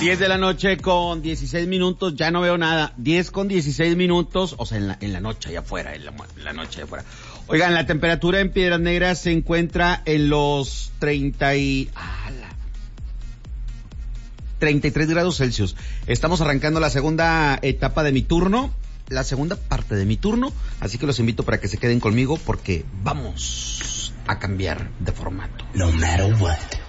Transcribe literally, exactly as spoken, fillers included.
diez de la noche con dieciséis minutos, ya no veo nada. diez con dieciséis minutos, o sea, en la, en la noche allá afuera, en la, en la noche allá afuera. Oigan, la temperatura en Piedras Negras se encuentra en los treinta y... Ah, la... treinta y tres grados Celsius. Estamos arrancando la segunda etapa de mi turno, la segunda parte de mi turno, así que los invito para que se queden conmigo porque vamos a cambiar de formato. No matter what.